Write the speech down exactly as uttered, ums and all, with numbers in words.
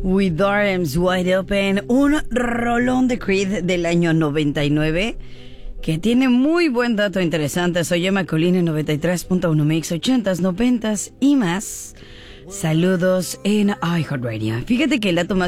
With Arms Wide Open, un rolón de Creed del año noventa y nueve que tiene muy buen dato interesante. Soy Emma Colina, noventa y tres punto uno Mix, ochentas, noventas y más. Saludos en iHeartRadio. Fíjate que el dato más